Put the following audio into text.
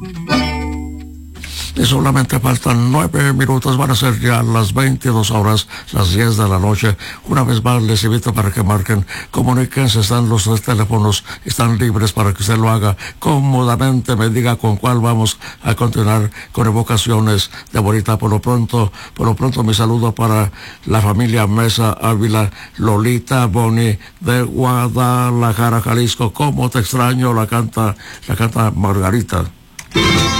Y solamente faltan 9 minutos, van a ser ya las 22 horas, las 10 de la noche. Una vez más les invito para que marquen, comuníquense, están los 3 teléfonos, están libres para que usted lo haga cómodamente, me diga con cuál vamos a continuar con evocaciones de bonita. Por lo pronto mi saludo para la familia Mesa Ávila, Lolita Boni de Guadalajara, Jalisco. Cómo te extraño, la canta Margarita.